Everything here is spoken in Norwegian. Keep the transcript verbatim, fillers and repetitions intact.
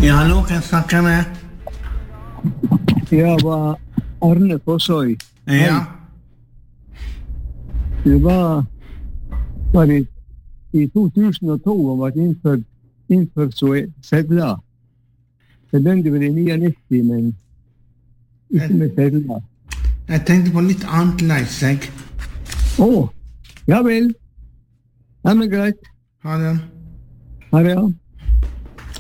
Ja, hallo, kan jeg snakke med? Jeg var Arne Fossøy. Ja. Det var, var i, i to tusen og to og var innført, innført så sedler. Det begynte vel i niognitti, men ikke med sedler. Jeg tenkte på litt annet leis, jeg. Åh, ja vel. Ja, men greit. Ha det. Ha det, ja.